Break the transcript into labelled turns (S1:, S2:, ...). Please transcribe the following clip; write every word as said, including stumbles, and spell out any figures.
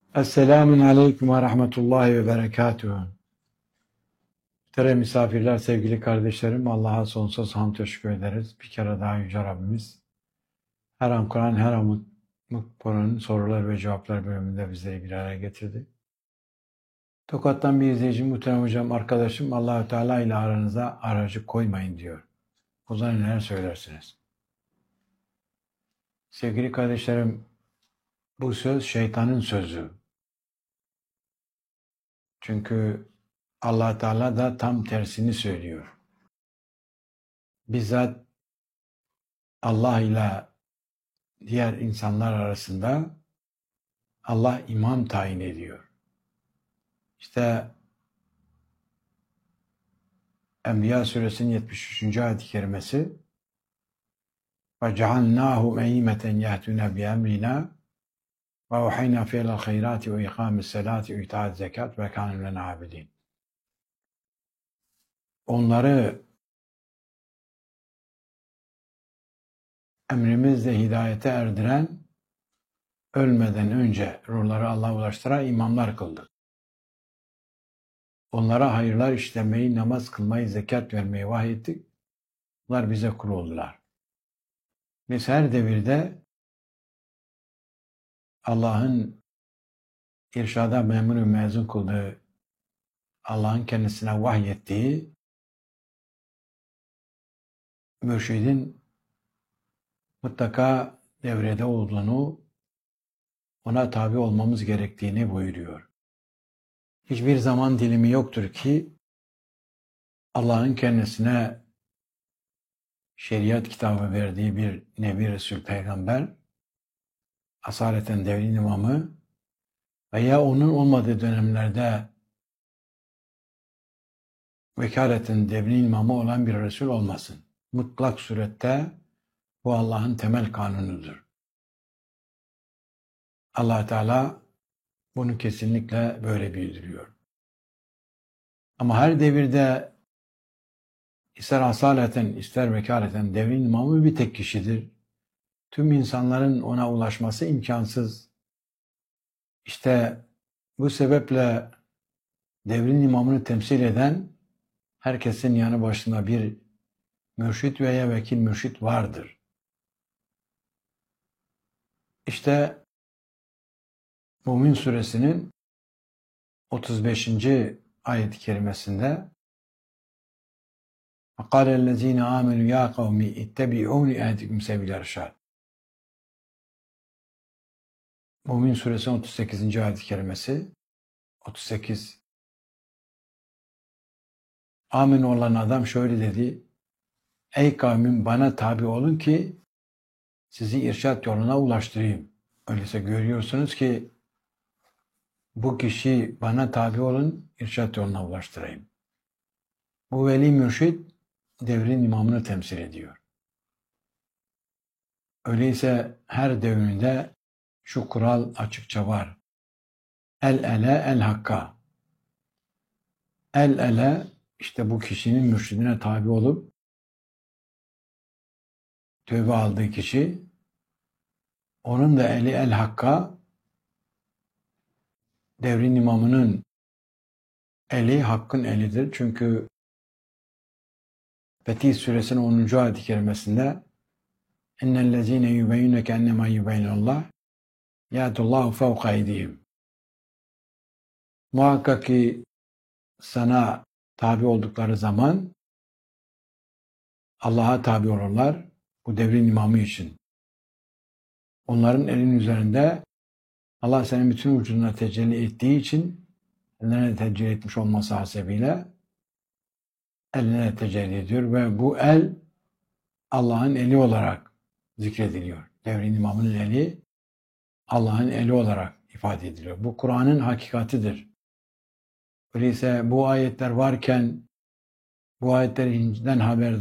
S1: Esselamun Aleyküm ve Rahmetullahi ve Berekatuhu. Muhterem misafirler, sevgili kardeşlerim, Allah'a sonsuz hamd teşekkür ederiz. Bir kere daha Yüce Rabbimiz her an Kur'an, her an Kur'an'ın sorular ve cevaplar bölümünde bizleri bir araya getirdi. Tokat'tan bir izleyicim, muhterem hocam, arkadaşım, Allah-u Teala ile aranıza aracı koymayın diyor. O zaman neler söylersiniz? Sevgili kardeşlerim, bu söz şeytanın sözü. Çünkü Allah Teala da tam tersini söylüyor. Bizzat Allah ile diğer insanlar arasında Allah imam tayin ediyor. İşte Enbiya suresinin yetmiş üçüncü ayet-i kerimesi وَجَعَلْنَاهُمْ اَيِّمَةً يَهْتُونَ بِأَمْرِنَا وَاَوْحَيْنَا فِيهِ الْخَيْرَاتِ وَاِقَامِ الصَّلَاةِ وَاِيتَاءِ الزَّكَاةِ وَكَانُوا لَنَا عَابِدِينَ. Onları emrimizle hidayete erdiren, ölmeden önce ruhları Allah'a ulaştıran imamlar kıldık. Onlara hayırlar işlemeyi, namaz kılmayı, zekat vermeyi vahyettik. Bunlar bize kul oldular. Biz her devirde Allah'ın irşada memur ve mezun kıldığı, Allah'ın kendisine vahyettiği mürşidin mutlaka devrede olduğunu, ona tabi olmamız gerektiğini buyuruyor. Hiçbir zaman dilimi yoktur ki Allah'ın kendisine şeriat kitabı verdiği bir Nebi Resul Peygamber, asaleten devrin imamı veya onun olmadığı dönemlerde vekaleten devrin imamı olan bir Resul olmasın. Mutlak surette bu Allah'ın temel kanunudur. Allah Teala bunu kesinlikle böyle bildiriyor. Ama her devirde ister asaleten ister vekaleten devrin imamı bir tek kişidir. Tüm insanların ona ulaşması imkansız. İşte bu sebeple devrin imamını temsil eden herkesin yanı başında bir mürşit veya vekil mürşit vardır. İşte Mümin suresinin otuz beşinci ayet-i kerimesinde وَقَالَ الَّذ۪ينَ آمَنُوا يَا قَوْمِ اِتَّبِعُونِ اَهْدِكُمْ سَبِيلَ الرَّشَادِ. Mümin suresinin otuz sekizinci ayet-i kerimesi otuz sekiz. Amin olan adam şöyle dedi: Ey kavmim, bana tabi olun ki sizi irşat yoluna ulaştırayım. Öyleyse görüyorsunuz ki bu kişi bana tabi olun, irşat yoluna ulaştırayım. Bu veli mürşid devrin imamını temsil ediyor. Öyleyse her devrinde şu kural açıkça var. El ele el hakka. El ele işte bu kişinin mürşidine tabi olup tövbe aldığı kişi, onun da eli el hakka, devrin imamının eli hakkın elidir. Çünkü Fetih suresinin onuncu ayet-i kerimesinde اِنَّ يُبَيُّنَكَ اَنَّمَا يُبَيْنَ اللّٰهِ يَاتُ اللّٰهُ فَوْقَ اَيْدِيهِمْ. Muhakkak ki sana tabi oldukları zaman Allah'a tabi olurlar, bu devrin imamı için. Onların elinin üzerinde Allah senin bütün vücuduna tecelli ettiği için, eline tecelli etmiş olması hasebiyle eline tecelli ediyor ve bu el Allah'ın eli olarak zikrediliyor. Devrin imamının eli Allah'ın eli olarak ifade ediliyor. Bu Kur'an'ın hakikatidir. Öyleyse bu ayetler varken bu ayetlerden haberdar